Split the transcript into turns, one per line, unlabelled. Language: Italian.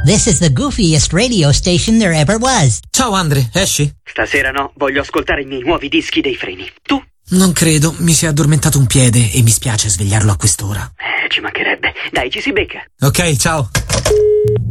This is the goofiest radio station there ever was.
Ciao Andre, esci?
Stasera no, voglio ascoltare i miei nuovi dischi dei Freni. Tu?
Non credo, mi si è addormentato un piede e mi spiace svegliarlo a quest'ora.
Ci mancherebbe. Dai, ci si becca.
Ok, ciao.